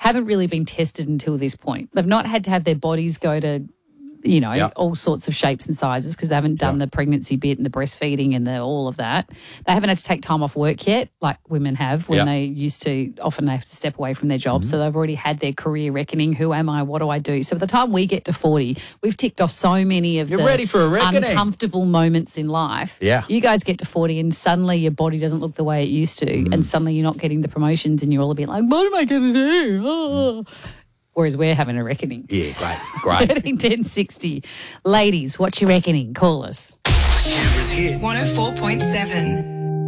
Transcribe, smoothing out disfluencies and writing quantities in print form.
haven't really been tested until this point. They've not had to have their bodies go to, all sorts of shapes and sizes because they haven't done the pregnancy bit and the breastfeeding and all of that. They haven't had to take time off work yet, like women have when they used to. Often they have to step away from their job. So they've already had their career reckoning. Who am I? What do I do? So by the time we get to 40, we've ticked off so many of ready for a reckoning. Uncomfortable moments in life. Yeah. You guys get to 40 and suddenly your body doesn't look the way it used to and suddenly you're not getting the promotions and you're all a bit like, what am I going to do? Oh. Whereas we're having a reckoning. Yeah, great. 13 10 60. Ladies, what's your reckoning? Call us. Canberra's hit 104.7.